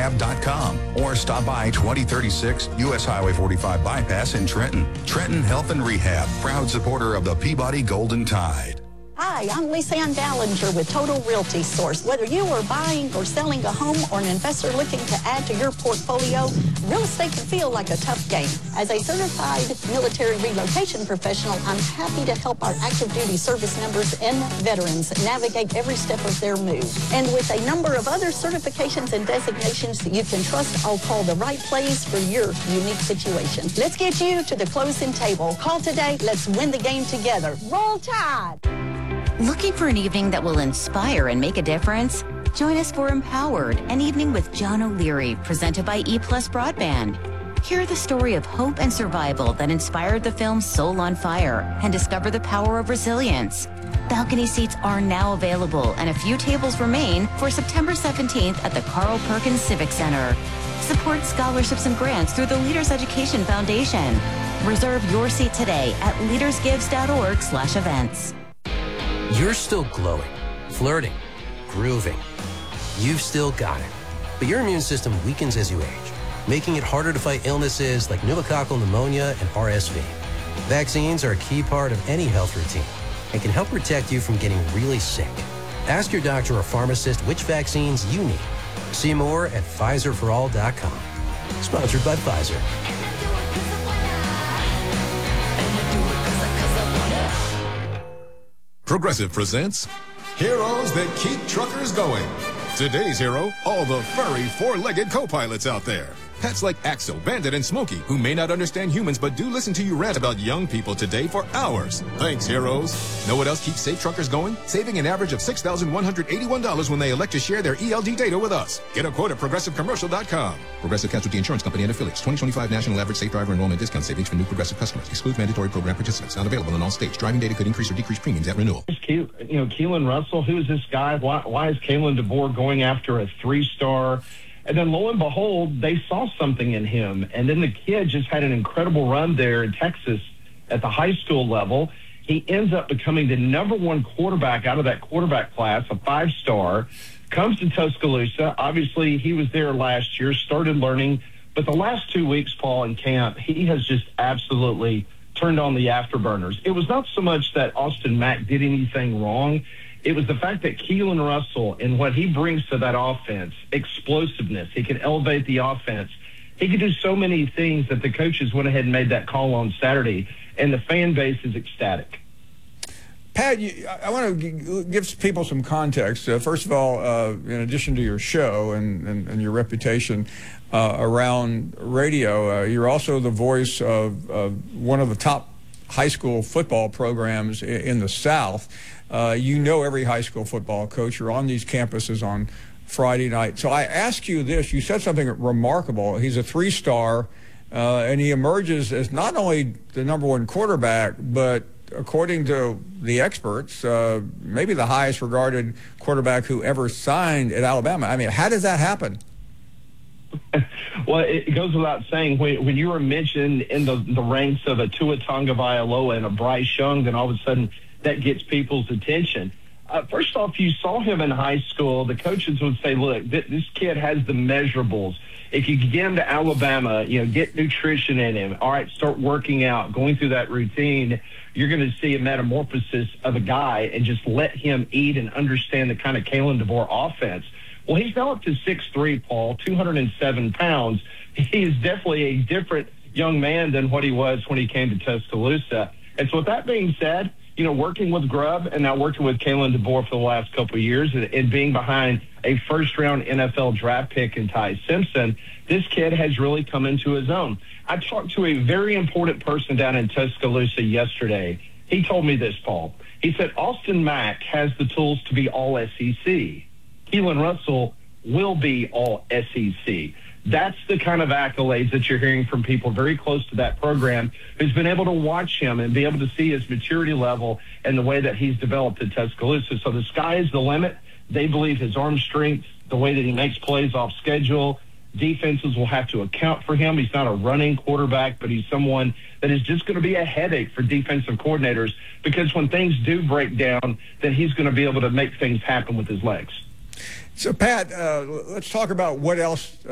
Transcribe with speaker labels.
Speaker 1: helpandrehab.com or stop by 2036 U.S. Highway 45 bypass in Trenton. Trenton Health and Rehab, proud supporter of the Peabody Golden Tide.
Speaker 2: Hi, I'm Lisa Ann Ballinger with Total Realty Source. Whether you are buying or selling a home or an investor looking to add to your portfolio, real estate can feel like a tough game. As a certified military relocation professional, I'm happy to help our active duty service members and veterans navigate every step of their move. And with a number of other certifications and designations that you can trust, I'll call the right place for your unique situation. Let's get you to the closing table. Call today. Let's win the game together. Roll Tide!
Speaker 3: Looking for an evening that will inspire and make a difference? Join us for Empowered, an evening with John O'Leary, presented by E+ Broadband. Hear the story of hope and survival that inspired the film Soul on Fire and discover the power of resilience. Balcony seats are now available and a few tables remain for September 17th at the Carl Perkins Civic Center. Support scholarships and grants through the Leaders Education Foundation. Reserve your seat today at leadersgives.org/events.
Speaker 4: You're still glowing, flirting, grooving. You've still got it. But your immune system weakens as you age, making it harder to fight illnesses like pneumococcal pneumonia and RSV. Vaccines are a key part of any health routine and can help protect you from getting really sick. Ask your doctor or pharmacist which vaccines you need. See more at PfizerForAll.com. Sponsored by Pfizer.
Speaker 5: Progressive presents Heroes That Keep Truckers Going. Today's hero, all the furry four-legged co-pilots out there. Pets like Axel, Bandit, and Smokey, who may not understand humans but do listen to you rant about young people today for hours. Thanks, heroes. Know what else keeps safe truckers going? Saving an average of $6,181 when they elect to share their ELD data with us. Get a quote at ProgressiveCommercial.com. Progressive Casualty Insurance Company and Affiliates. 2025 National Average Safe Driver Enrollment Discount Savings for new Progressive customers. Excludes mandatory program participants. Not available in all states. Driving data could increase or decrease premiums at renewal.
Speaker 6: Keelan Russell, who is this guy? Why is Kalen DeBoer going after a 3-star? And then lo and behold, they saw something in him. And then the kid just had an incredible run there in Texas at the high school level. He ends up becoming the #1 quarterback out of that quarterback class, a 5-star, comes to Tuscaloosa. Obviously, he was there last year, started learning. But the last 2 weeks, Paul, in camp, he has just absolutely turned on the afterburners. It was not so much that Austin Mack did anything wrong. It was the fact that Keelan Russell and what he brings to that offense, explosiveness, he can elevate the offense. He can do so many things that the coaches went ahead and made that call on Saturday, and the fan base is ecstatic.
Speaker 7: Pat, I want to give people some context. First of all, in addition to your show and your reputation around radio, you're also the voice of one of the top high school football programs in the South. You know every high school football coach. You're on these campuses on Friday night. So I ask you this. You said something remarkable. He's a 3-star, and he emerges as not only the #1 quarterback, but according to the experts, maybe the highest regarded quarterback who ever signed at Alabama. I mean, how does that happen?
Speaker 6: Well, it goes without saying, when you were mentioned in the ranks of a Tua Tagovailoa and a Bryce Young, then all of a sudden that gets people's attention. First off, you saw him in high school. The coaches would say, look, this kid has the measurables. If you get him to Alabama, get nutrition in him. All right, start working out, going through that routine. You're going to see a metamorphosis of a guy, and just let him eat and understand the kind of Kalen DeBoer offense. Well, he's now up to 6'3", Paul, 207 pounds. He is definitely a different young man than what he was when he came to Tuscaloosa. And so with that being said, working with Grubb and now working with Kalen DeBoer for the last couple of years and being behind a first-round NFL draft pick in Ty Simpson, this kid has really come into his own. I talked to a very important person down in Tuscaloosa yesterday. He told me this, Paul. He said Austin Mack has the tools to be all SEC. Keelan Russell will be all SEC. That's the kind of accolades that you're hearing from people very close to that program who's been able to watch him and be able to see his maturity level and the way that he's developed at Tuscaloosa. So the sky is the limit. They believe his arm strength, the way that he makes plays off schedule, defenses will have to account for him. He's not a running quarterback, but he's someone that is just going to be a headache for defensive coordinators, because when things do break down, then he's going to be able to make things happen with his legs.
Speaker 7: So, Pat, let's talk about what else